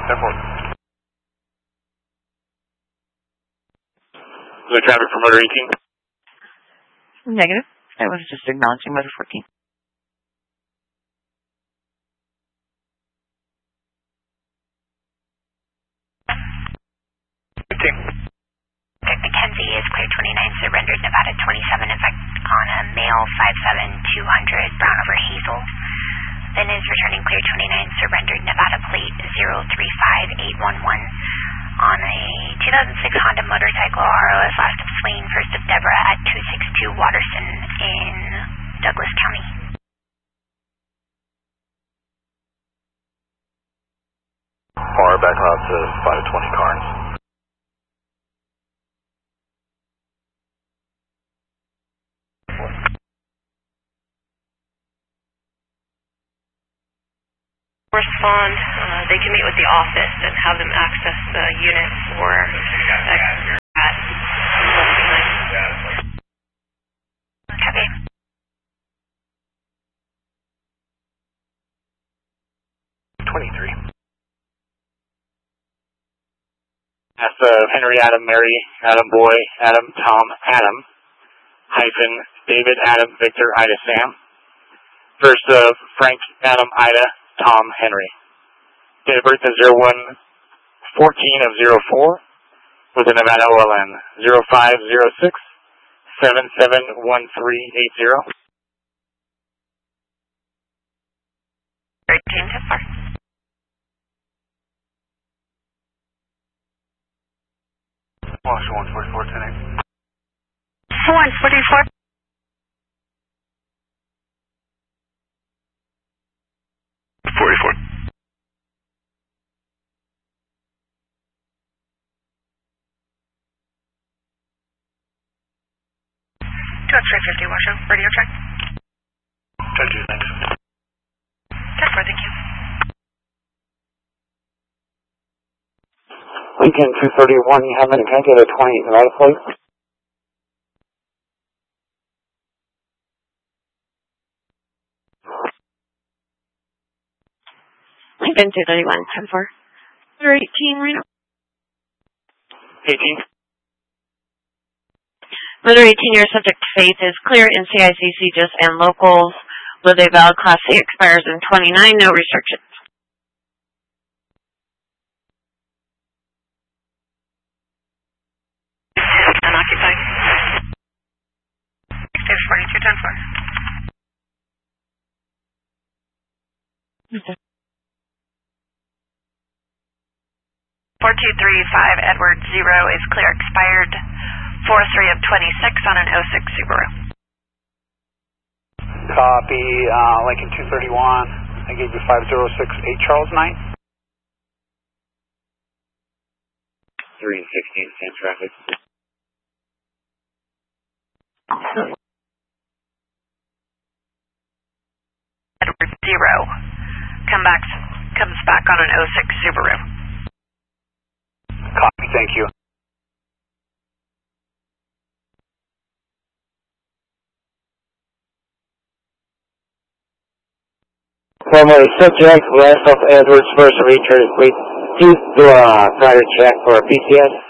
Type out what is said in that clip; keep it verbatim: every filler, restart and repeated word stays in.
ten four. The traffic for motor eighteen? Negative. I was just acknowledging motor fourteen. fifteen. Mackenzie is clear twenty-nine, surrendered Nevada twenty-seven, effect on a male five seven two hundred, brown over Hazel. Then is returning clear twenty-nine, surrendered Nevada plate zero three five eight one one on a two thousand six Honda motorcycle, R O S last of Swain, first of Deborah at two sixty-two Waterson in Douglas County. Far back out to five twenty Carnes. Respond, uh, they can meet with the office and have them access the unit for uh, that. Copy. twenty-three. That's uh, Henry, Adam, Mary, Adam, Boy, Adam, Tom, Adam, hyphen, David, Adam, Victor, Ida, Sam. First of Frank, Adam, Ida, Tom, Henry. Date of birth is zero one fourteen of zero four with a Nevada O L N zero five zero six seven seven one three eight zero. thirteen so far. Washington one forty-four ten eight. one forty-four. forty-four. two X-ray fifty, Washoe, radio check. ten two, thanks. ten four, thank you. Lincoln two thirty-one, you have an encounter at a twenty-eight Nevada plate. Lincoln two thirty-one, ten four. Motor eighteen, Reno. eighteen. Motor eighteen, your subject Faith is clear in C I C C just and locals with a valid Class C expires in twenty-nine, no restrictions. Unoccupied. There's forty-two ten four. Okay. four two three five Edward zero is clear, expired four three of twenty-six on an oh six Subaru. Copy, uh, Lincoln two thirty-one. I gave you five zero six eight Charles Knight. three and sixteen, same traffic. Edward zero come back, comes back on an oh six Subaru. Copy, thank you. From a subject, last of Edwards first return, please do a prior check for P C S.